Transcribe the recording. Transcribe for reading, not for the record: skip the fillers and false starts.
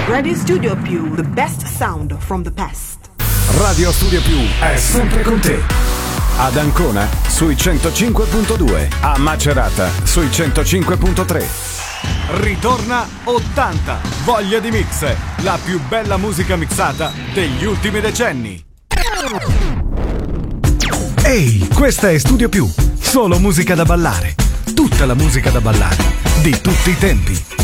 Radio Studio Più, the best sound from the past. Radio Studio Più è sempre con te. Ad Ancona sui 105.2, a Macerata sui 105.3. Ritorna 80, voglia di mix, la più bella musica mixata degli ultimi decenni. Ehi, questa è Studio Più, solo musica da ballare, tutta la musica da ballare di tutti i tempi.